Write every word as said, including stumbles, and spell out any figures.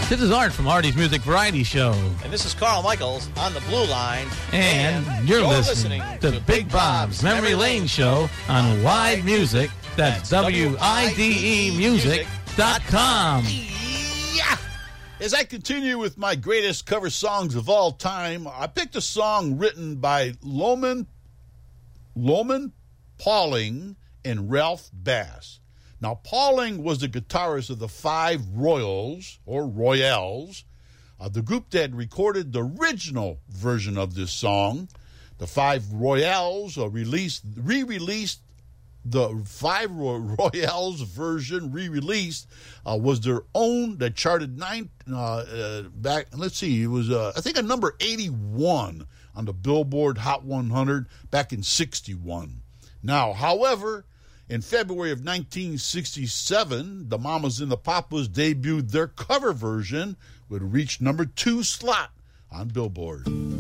This is Art from Artie's Music Variety Show. And this is Carl Michaels on the Blue Line. And, and you're, you're listening, listening to Big Bob's Memory Lane Show on Wide Music. That's W I D E music dot com. Yeah! As I continue with my greatest cover songs of all time, I picked a song written by Loman, Loman Pauling and Ralph Bass. Now, Pauling was the guitarist of the Five Royals, or Royals, uh, the group that recorded the original version of this song. The Five Royals uh, released, re-released the Five Royals version, re-released, uh, was their own that charted nine uh, uh, back. Let's see, it was uh, I think a number eighty-one on the Billboard Hot one hundred back in sixty-one. Now, however, in February of nineteen sixty-seven, the Mamas and the Papas debuted their cover version, would reach number two slot on Billboard.